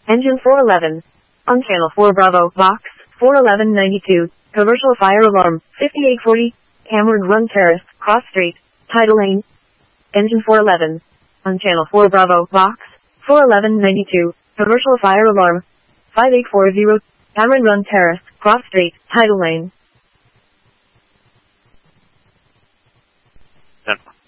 Engine 411. On channel 4 Bravo, box 41192. Commercial fire alarm 5840. Cameron Run Terrace, Cross Street, Tidal Lane. Engine 411. On channel 4 Bravo, box 41192. Commercial fire alarm 5840. Cameron Run Terrace, Cross Street, Tidal Lane. 10.